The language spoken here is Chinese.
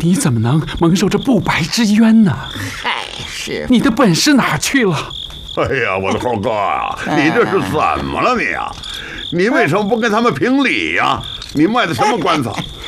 你怎么能蒙受这不白之冤呢？ 嗨，是你的本事哪去了？ 哎呀，我的猴哥啊，你这是怎么了你啊？你为什么不跟他们评理呀？你卖的什么关子？